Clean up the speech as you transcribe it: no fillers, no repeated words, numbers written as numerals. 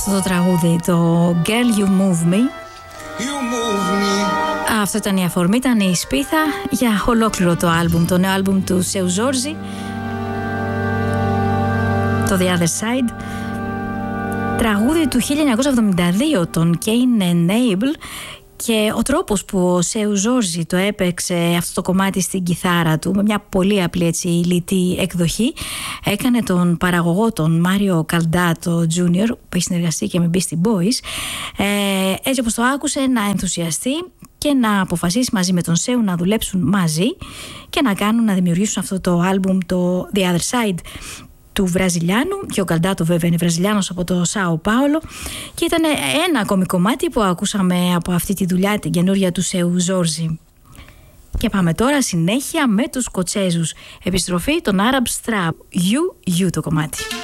αυτό το τραγούδι, το Girl You Move Me. Αυτό ήταν η αφορμή, ήταν η σπίθα για ολόκληρο το άλμπουμ, το νέο άλμπουμ του Seu Jorge, το The Other Side, τραγούδι του 1972 των Cain and Abel. Και ο τρόπος που ο Seu Jorge το έπαιξε αυτό το κομμάτι στην κιθάρα του, με μια πολύ απλή έτσι λιτή εκδοχή, έκανε τον παραγωγό, τον Μάριο Καλντάτο Jr., που έχει συνεργαστεί και με Beastie Boys, έτσι όπως το άκουσε, να ενθουσιαστεί και να αποφασίσει μαζί με τον Seu να δουλέψουν μαζί και να δημιουργήσουν αυτό το άλμπουμ, το The Other Side, του Βραζιλιάνου. Και ο Καλντάτο βέβαια είναι Βραζιλιάνος από το Σάο Πάολο, και ήταν ένα ακόμη κομμάτι που ακούσαμε από αυτή τη δουλειά, την καινούρια του Seu Jorge. Και πάμε τώρα συνέχεια με τους Σκοτσέζους. Επιστροφή των Arab Strap, You το κομμάτι.